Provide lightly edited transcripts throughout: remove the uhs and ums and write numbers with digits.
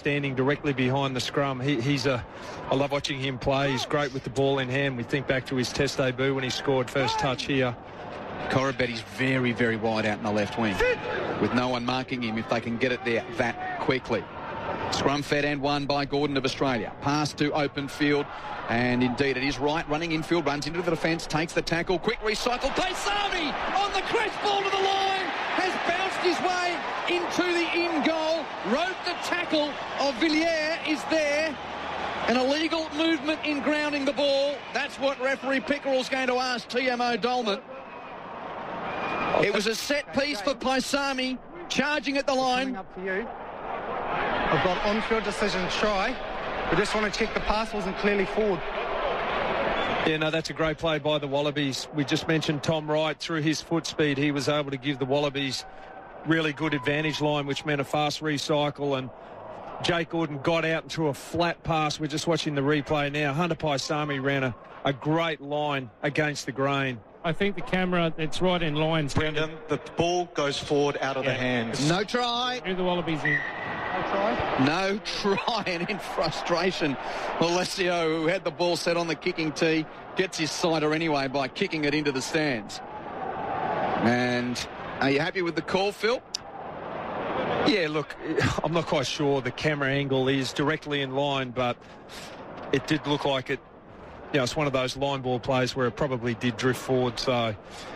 standing directly behind the scrum. I love watching him play. He's great with the ball in hand. We think back to his Test debut when he scored first touch here. Corabetti very, very wide out in the left wing with no one marking him if they can get it there that quickly. Scrum fed and won by Gordon of Australia. Pass to open field, and indeed it is right. Running infield, runs into the defence, takes the tackle. Quick recycle. Paisami on the crest ball to the line. Has bounced his way into the in goal. Wrote the tackle of Villiers is there. An illegal movement in grounding the ball. That's what referee Pickerell's going to ask TMO Dolman. It was a set piece for Paisami, charging at the line. Up to you. I've got on-field decision try. We just want to check the pass wasn't clearly forward. Yeah, no, that's a great play by the Wallabies. We just mentioned Tom Wright. Through his foot speed, he was able to give the Wallabies really good advantage line, which meant a fast recycle, and Jake Gordon got out and threw a flat pass. We're just watching the replay now. Hunter Paisami ran a great line against the grain. I think the camera, it's right in line. Brendan, the ball goes forward out of the hands. No try. Who the Wallabies in? No try, and in frustration, Alessio, who had the ball set on the kicking tee, gets his sider anyway by kicking it into the stands. And are you happy with the call, Phil? Yeah, look, I'm not quite sure the camera angle is directly in line, but it did look like it. You know, it's one of those line ball plays where it probably did drift forward, so...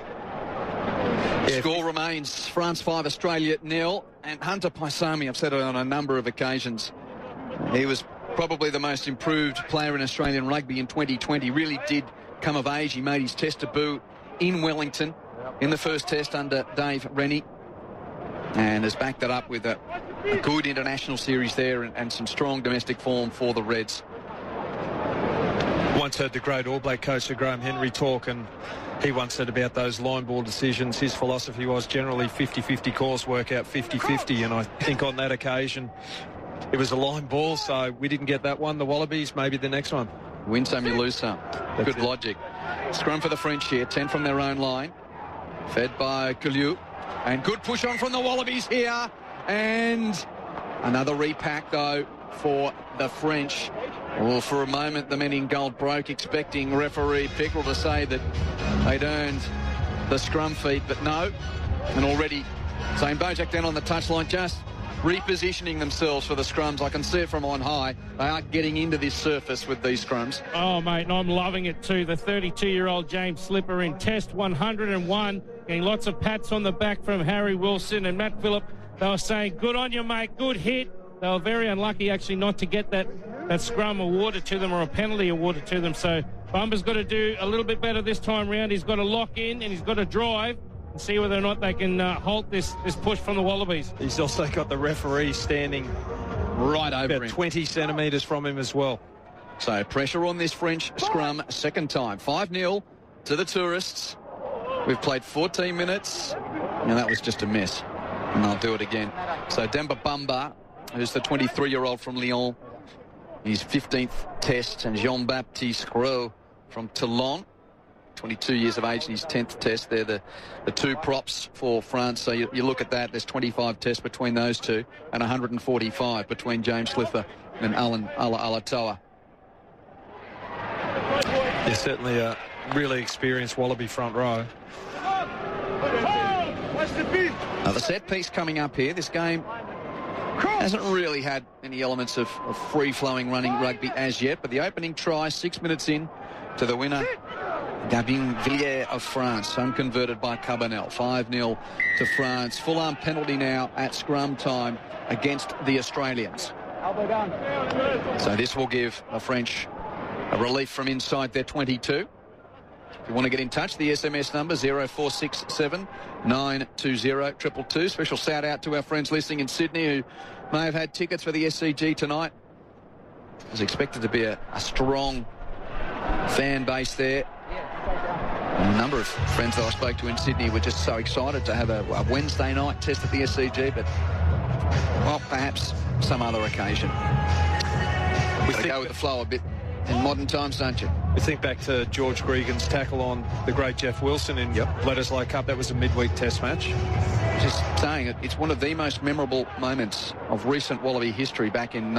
Score remains France 5, Australia 0. And Hunter Paisami, I've said it on a number of occasions, he was probably the most improved player in Australian rugby in 2020. Really did come of age. He made his Test debut in Wellington in the first Test under Dave Rennie, and has backed that up with a good international series there and some strong domestic form for the Reds. Once heard the great All Black coach, Sir Graham Henry, talk, and he once said about those line ball decisions, his philosophy was generally 50-50 calls work out 50-50, and I think on that occasion it was a line ball, so we didn't get that one. The Wallabies, maybe the next one. Win some, you lose some. Good logic. Scrum for the French here, 10 from their own line. Fed by Couliou. And good push on from the Wallabies here. And another repack, though, for the French. Well, for a moment, the men in gold broke, expecting referee Pickerell to say that they'd earned the scrum feat, but no. And already Zane Bojak down on the touchline, just repositioning themselves for the scrums. I can see it from on high. They are getting into this surface with these scrums. Oh, mate, and I'm loving it too. The 32-year-old James Slipper in Test 101, getting lots of pats on the back from Harry Wilson and Matt Phillip. They were saying, good on you, mate, good hit. They were very unlucky, actually, not to get that scrum awarded to them or a penalty awarded to them. So Bumba's got to do a little bit better this time round. He's got to lock in and he's got to drive and see whether or not they can halt this push from the Wallabies. He's also got the referee standing right over about him, 20 centimetres from him as well. So pressure on this French scrum, second time. 5-0 to the tourists. We've played 14 minutes, and that was just a mess. And I'll do it again. So Demba Bamba, who's the 23-year-old from Lyon, his 15th Test, and Jean-Baptiste Gros from Toulon, 22 years of age in his 10th Test. They're the two props for France. So you look at that, there's 25 Tests between those two and 145 between James Slipper and Alan Alatoa. They're certainly a really experienced Wallaby front row. Now the set piece coming up here. This game hasn't really had any elements of free-flowing running rugby as yet, but the opening try, 6 minutes in to the winner, Gabin Villiers of France, unconverted by Cabanel. 5-0 to France. Full-arm penalty now at scrum time against the Australians. So this will give the French a relief from inside their 22. If you want to get in touch, the SMS number 0467 920 222. Special shout out to our friends listening in Sydney who may have had tickets for the SCG tonight. There's expected to be a strong fan base there. A number of friends that I spoke to in Sydney were just so excited to have a Wednesday night Test at the SCG, but, well, perhaps some other occasion. We go with the flow a bit in modern times, don't you? We think back to George Gregan's tackle on the great Jeff Wilson in Bledisloe Cup. That was a midweek Test match. Just saying, it's one of the most memorable moments of recent Wallaby history back in